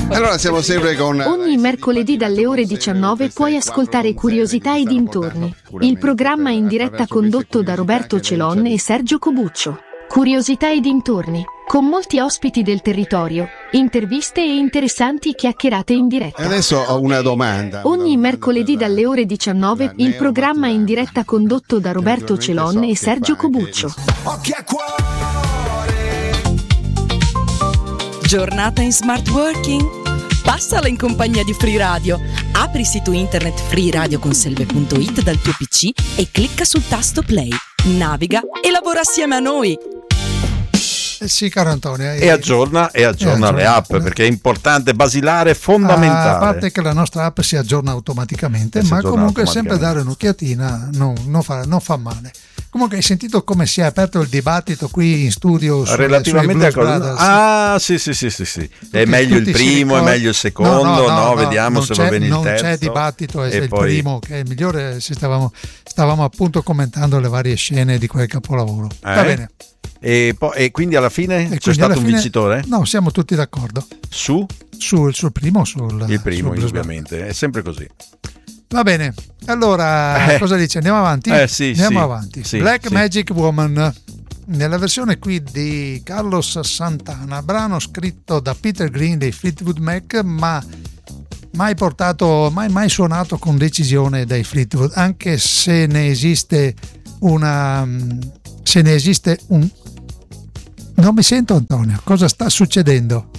Allora siamo sempre con... Ogni mercoledì dalle ore 19 puoi ascoltare Curiosità e dintorni, il programma in diretta condotto da Roberto Celon e Sergio Cobuccio. Curiosità e dintorni, con molti ospiti del territorio, interviste e interessanti chiacchierate in diretta. Adesso ho una domanda. Ogni mercoledì dalle ore 19 il programma in diretta condotto da Roberto Celon e Sergio Cobuccio. Giornata in smart working? Passala in compagnia di Free Radio. Apri il sito internet freeradioconselve.it dal tuo PC e clicca sul tasto play. Naviga e lavora assieme a noi. Sì, caro Antonio. E aggiorna le app, perché è importante, basilare, fondamentale. A parte che la nostra app si aggiorna automaticamente, ma comunque sempre dare un'occhiatina non fa male. Comunque hai sentito come si è aperto il dibattito qui in studio relativamente a cosa? Sì. È meglio il primo, è meglio il secondo, no, vediamo se va bene il terzo. Non c'è dibattito, è il primo che è il migliore. Stavamo appunto commentando le varie scene di quel capolavoro. Va bene. E quindi alla fine c'è stato un vincitore? No, siamo tutti d'accordo. Sul primo, il primo, ovviamente, è sempre così. Va bene, allora cosa dice? Andiamo avanti? Andiamo avanti. Black Magic Woman, nella versione qui di Carlos Santana, brano scritto da Peter Green dei Fleetwood Mac, ma mai suonato con decisione dai Fleetwood, anche se ne esiste un... Non mi sento, Antonio, cosa sta succedendo?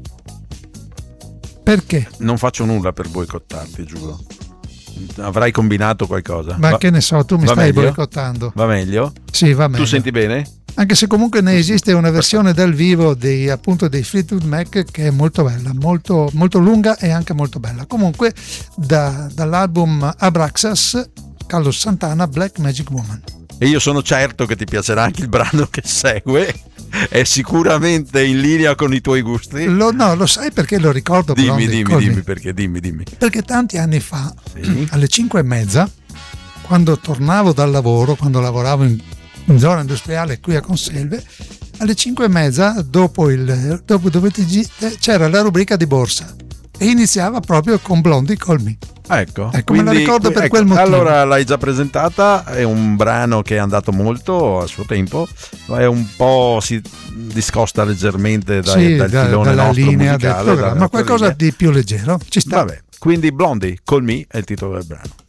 Perché? Non faccio nulla per boicottarti, giuro. Avrai combinato qualcosa. Ma che ne so, tu mi stai boicottando. Va meglio? Sì, va meglio. Tu senti bene? Anche se comunque ne esiste una versione dal vivo dei Fleetwood Mac che è molto bella, molto, molto lunga e anche molto bella. Comunque dall'album Abraxas, Carlos Santana, Black Magic Woman. E io sono certo che ti piacerà anche il brano che segue. È sicuramente in linea con i tuoi gusti. Lo sai perché lo ricordo? Dimmi perché, dimmi. Perché tanti anni fa, alle 5:30, quando tornavo dal lavoro, quando lavoravo in zona industriale qui a Conselve, alle 5:30 dopo c'era la rubrica di borsa e iniziava proprio con Blondie Call Me. Ecco, me la ricordo per quel motivo. Allora l'hai già presentata, è un brano che è andato molto a suo tempo, è un po' si discosta leggermente dal filone dalla nostro linea musicale, del programma, ma qualcosa di più leggero ci sta. Vabbè, quindi Blondie Call Me è il titolo del brano.